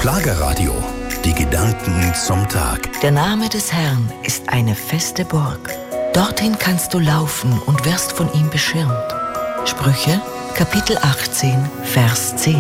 Schlagerradio. Die Gedanken zum Tag. Der Name des Herrn ist eine feste Burg. Dorthin kannst du laufen und wirst von ihm beschirmt. Sprüche, Kapitel 18, Vers 10.